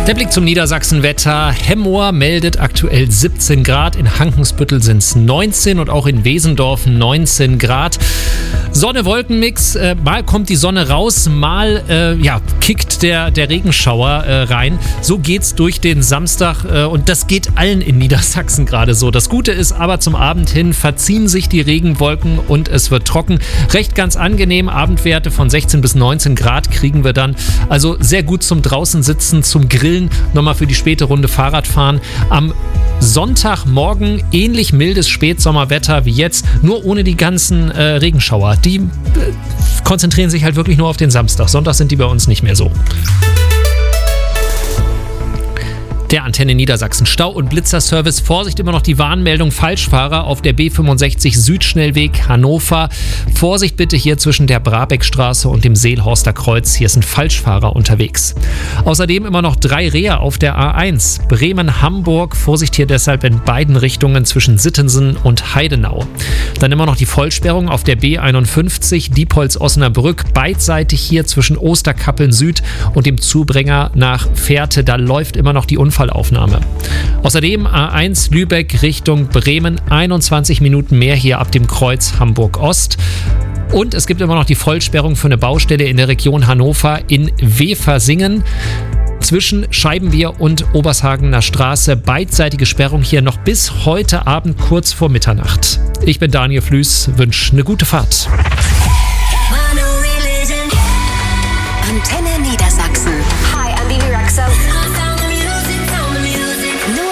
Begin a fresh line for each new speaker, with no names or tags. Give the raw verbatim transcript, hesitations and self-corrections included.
Der Blick zum Niedersachsenwetter. Hemmoor meldet aktuell siebzehn Grad, in Hankensbüttel sind es neunzehn und auch in Wesendorf neunzehn Grad. Sonne-Wolken-Mix, äh, mal kommt die Sonne raus, mal äh, ja, kickt der, der Regenschauer äh, rein. So geht's durch den Samstag äh, und das geht allen in Niedersachsen gerade so. Das Gute ist aber, zum Abend hin verziehen sich die Regenwolken und es wird trocken. Recht ganz angenehm, Abendwerte von sechzehn bis neunzehn Grad kriegen wir dann. Also sehr gut zum draußen sitzen, zum Grillen, nochmal für die späte Runde Fahrradfahren. Am Sonntagmorgen ähnlich mildes Spätsommerwetter wie jetzt, nur ohne die ganzen äh, Regenschauer. Die äh, konzentrieren sich halt wirklich nur auf den Samstag. Sonntag sind die bei uns nicht mehr so. Der Antenne Niedersachsen Stau- und Blitzerservice. Vorsicht, immer noch die Warnmeldung Falschfahrer auf der B fünfundsechzig Südschnellweg Hannover. Vorsicht bitte hier zwischen der Brabeckstraße und dem Seelhorster Kreuz. Hier sind Falschfahrer unterwegs. Außerdem immer noch drei Reher auf der A eins. Bremen-Hamburg. Vorsicht hier deshalb in beiden Richtungen zwischen Sittensen und Heidenau. Dann immer noch die Vollsperrung auf der B einundfünfzig Diepholz-Osnabrück. Beidseitig hier zwischen Osterkappeln Süd und dem Zubringer nach Fährte. Da läuft immer noch die Unfall Unfallaufnahme. Außerdem A eins Lübeck Richtung Bremen, einundzwanzig Minuten mehr hier ab dem Kreuz Hamburg-Ost. Und es gibt immer noch die Vollsperrung für eine Baustelle in der Region Hannover in Wefersingen. Zwischen Scheibenbier und Obershagener Straße. Beidseitige Sperrung hier noch bis heute Abend kurz vor Mitternacht. Ich bin Daniel Flüß, wünsche eine gute Fahrt.
Antenne Niedersachsen. Hi, I'm Bibi Rexha.